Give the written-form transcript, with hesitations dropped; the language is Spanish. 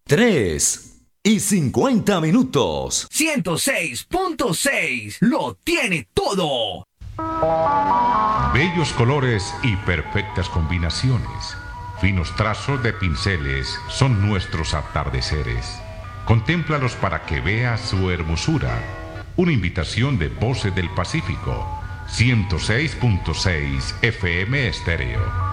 3:50. 106.6 lo tiene todo. Bellos colores y perfectas combinaciones. Finos trazos de pinceles son nuestros atardeceres. Contémplalos para que veas su hermosura. Una invitación de Voces del Pacífico. 106.6 FM Estéreo.